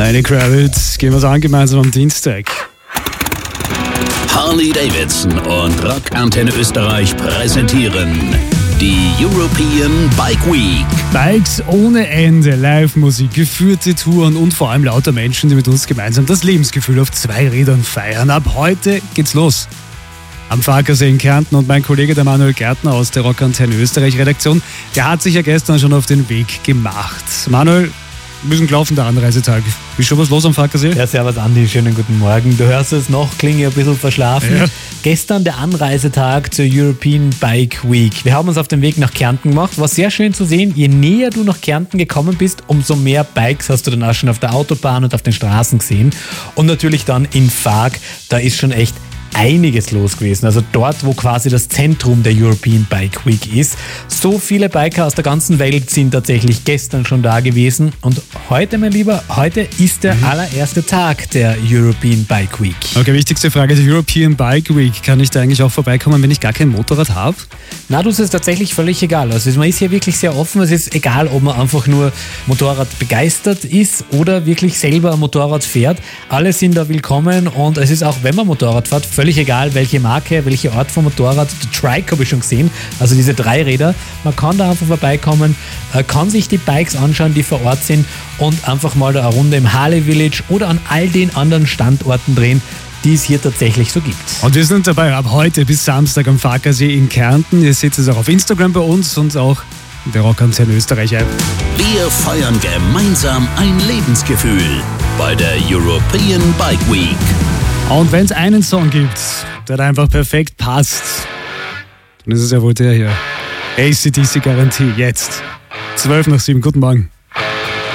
Lenny Kravitz, gehen wir es an gemeinsam am Dienstag. Harley Davidson und Rock Antenne Österreich präsentieren die European Bike Week. Bikes ohne Ende, Live-Musik, geführte Touren und vor allem lauter Menschen, die mit uns gemeinsam das Lebensgefühl auf 2 Rädern feiern. Ab heute geht's los. Am Farkasee in Kärnten, und mein Kollege der Manuel Gärtner aus der Rock Antenne Österreich Redaktion, der hat sich ja gestern schon auf den Weg gemacht. Manuel, ein bisschen gelaufen der Anreisetag. Ist schon was los am Farkasee? Ja, servus Andi, schönen guten Morgen. Du hörst es noch, klinge ein bisschen verschlafen. Ja. Gestern der Anreisetag zur European Bike Week. Wir haben uns auf den Weg nach Kärnten gemacht. War sehr schön zu sehen. Je näher du nach Kärnten gekommen bist, umso mehr Bikes hast du dann auch schon auf der Autobahn und auf den Straßen gesehen. Und natürlich dann in Fark, da ist schon echt einiges los gewesen. Also dort, wo quasi das Zentrum der European Bike Week ist. So viele Biker aus der ganzen Welt sind tatsächlich gestern schon da gewesen. Und heute, mein Lieber, heute ist der allererste Tag der European Bike Week. Okay, wichtigste Frage, die European Bike Week. Kann ich da eigentlich auch vorbeikommen, wenn ich gar kein Motorrad habe? Na, das ist tatsächlich völlig egal. Also man ist hier wirklich sehr offen. Es ist egal, ob man einfach nur Motorrad begeistert ist oder wirklich selber ein Motorrad fährt. Alle sind da willkommen, und es ist auch, wenn man Motorrad fährt, völlig egal, welche Marke, welche Art von Motorrad. Die Trike habe ich schon gesehen, also diese 3 Räder. Man kann da einfach vorbeikommen, kann sich die Bikes anschauen, die vor Ort sind, und einfach mal da eine Runde im Harley Village oder an all den anderen Standorten drehen, die es hier tatsächlich so gibt. Und wir sind dabei ab heute bis Samstag am Farkasee in Kärnten. Ihr seht es auch auf Instagram bei uns und auch in der Rock Antenne Österreich App. Wir feiern gemeinsam ein Lebensgefühl bei der European Bike Week. Und wenn es einen Song gibt, der da einfach perfekt passt, dann ist es ja wohl der hier. AC/DC Garantie, jetzt. 12 nach 7, guten Morgen.